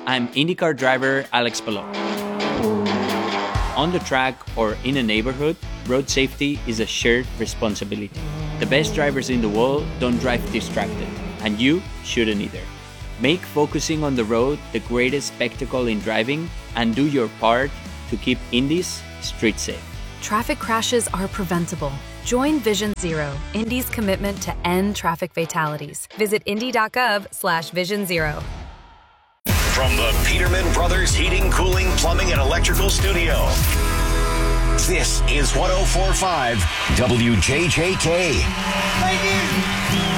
I'm IndyCar driver Alex Palou. On the track or in a neighborhood, road safety is a shared responsibility. The best drivers in the world don't drive distracted, and you shouldn't either. Make focusing on the road the greatest spectacle in driving, and do your part to keep Indy's street safe. Traffic crashes are preventable. Join Vision Zero, Indy's commitment to end traffic fatalities. Visit indy.gov/Vision Zero. From the Peterman Brothers Heating, Cooling, Plumbing, and Electrical Studio, this is 104.5 WJJK. Thank you.